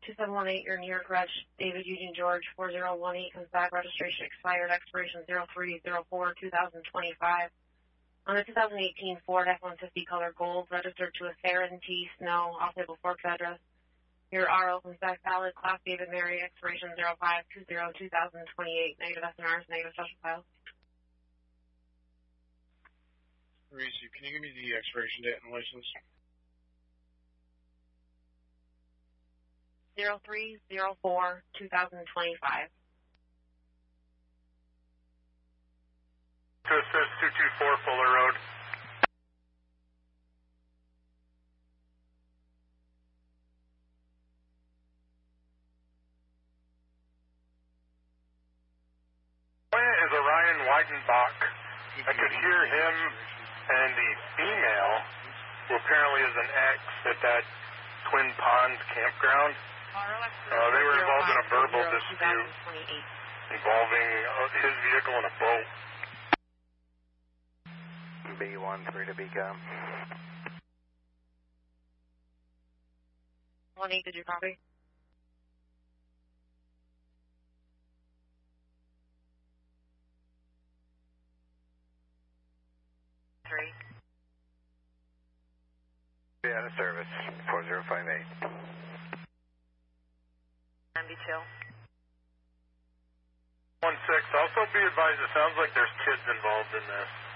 2718, you're near garage, David Eugene George, 4018, comes back, registration expired, expiration 03/04/2025. On the 2018 Ford F-150 color gold, registered to a Theron T. Snow, off-label Forks address. Your RO comes back valid, class David Mary, expiration 05/20/2028, negative SNRs, negative special files. Reese, can you give me the expiration date and license? 03/04/2025. To assist 224 Fuller Road. Is Orion Weidenbach. I could hear him and the female, who apparently is an ex at that Twin Ponds campground. They were involved in a verbal dispute involving his vehicle and a boat. B13 to BCOM. 18, did you copy? Be out of service, 4058. MB2. 16, also be advised, it sounds like there's kids involved in this.